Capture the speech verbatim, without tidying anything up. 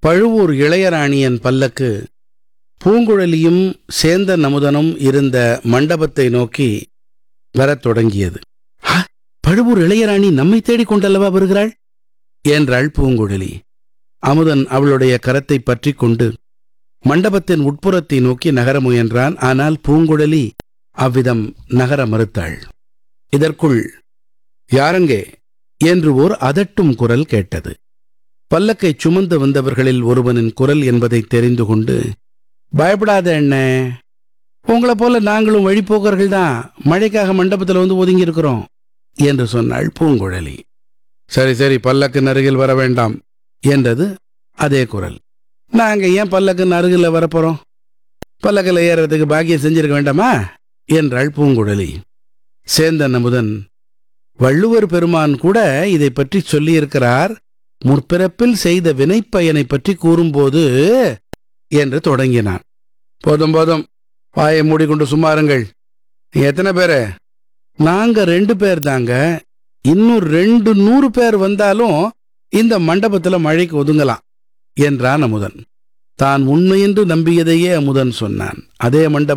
பழுவூர் இளையராணியின் பல்லக்கு பூங்குழலியும் சேந்தன் அமுதனும் இருந்த மண்டபத்தை நோக்கி வரத் தொடங்கியது. பழுவூர் இளையராணி நம்மை தேடிக் கொண்டல்லவா வருகிறாள் என்றாள் பூங்குழலி. அமுதன் அவளுடைய கரத்தை பற்றி கொண்டு மண்டபத்தின் உட்புறத்தை நோக்கி நகர முயன்றான். ஆனால் பூங்குழலி அவ்விதம் நகர மறுத்தாள். இதற்குள் யாரங்கே என்று ஓர் அதட்டும் குரல் கேட்டது. பல்லக்கை சுமந்து வந்தவர்களில் ஒருவனின் குரல் என்பதை தெரிந்து கொண்டு, பயப்படாத அண்ணே, உங்களை போல நாங்களும் வழிபோக்கர்கள் தான், மழைக்காக மண்டபத்தில் வந்து ஒதுங்கி இருக்கிறோம் என்று சொன்னாள் பூங்குழலி. சரி சரி, பல்லக்கின் அருகில் வர வேண்டாம் என்றது அதே குரல். நாங்க ஏன் பல்லக்கின் அருகில் வரப்போறோம்? பல்லக்கில் ஏறதுக்கு பாக்கியம் செஞ்சிருக்க வேண்டாமா என்றாள் பூங்குழலி. சேந்தன் அமுதன், வள்ளுவர் பெருமான் கூட இதை பற்றி சொல்லியிருக்கிறார், முற்பிறப்பில் செய்த வினைப்பயனை பற்றி கூறும்போது என்று தொடங்கினான். போதும் போதும், வாயை மூடிக்கொண்டு சும்மாருங்கள். எத்தனை பேரு? நாங்க ரெண்டு பேர் தாங்க. இன்னும் ரெண்டு நூறு பேர் வந்தாலும் இந்த மண்டபத்துல மழைக்கு ஒதுங்கலாம் என்றான் அமுதன். தான் உண்மையென்று நம்பியதையே அமுதன் சொன்னான். அதே மண்டபம்